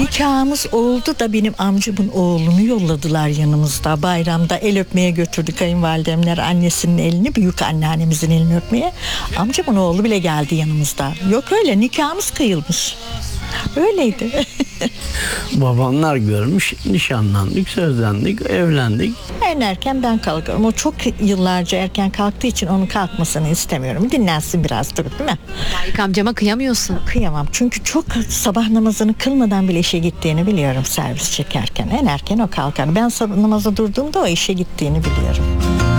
Nikahımız oldu da benim amcamın oğlunu yolladılar yanımızda. Bayramda el öpmeye götürdü kayınvalidemler annesinin elini, büyük anneannemizin elini öpmeye. Amcamın oğlu bile geldi yanımızda. Yok öyle, nikahımız kıyılmış. Öyleydi. Babamlar görmüş, nişanlandık, sözlendik, evlendik. En erken ben kalkıyorum. O çok yıllarca erken kalktığı için onun kalkmasını istemiyorum. Dinlensin biraz durup, değil mi? Faik amcama kıyamıyorsun. Kıyamam. Çünkü çok sabah namazını kılmadan bile işe gittiğini biliyorum servis çekerken. En erken o kalkar. Ben sabah namaza durduğumda o işe gittiğini biliyorum.